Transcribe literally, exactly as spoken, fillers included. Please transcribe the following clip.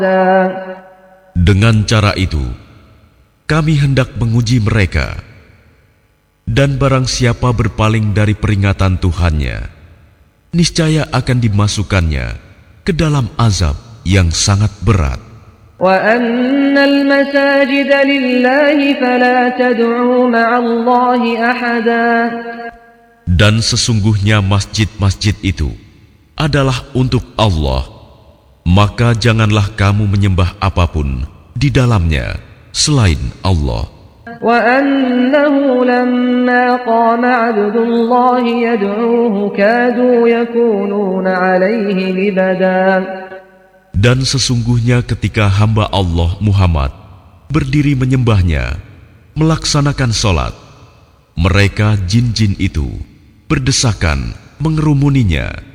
Dengan cara itu, kami hendak menguji mereka, dan barang siapa berpaling dari peringatan Tuhannya, niscaya akan dimasukkannya ke dalam azab yang sangat berat. وَأَنَّ الْمَسَاجِدَ لِلَّهِ فَلَا تَدْعُوا مَعَ اللَّهِ أَحَدًا. Dan sesungguhnya masjid-masjid itu adalah untuk Allah, maka janganlah kamu menyembah apapun di dalamnya selain Allah. وَأَنَّهُ لَمَّا قَامَ عَبْدُ اللَّهِ يَدْعُوهُ كَادُوا يَكُونُونَ عَلَيْهِ لِبَدًا. Dan sesungguhnya ketika hamba Allah Muhammad berdiri menyembahnya, melaksanakan sholat, mereka jin-jin itu berdesakan mengerumuninya.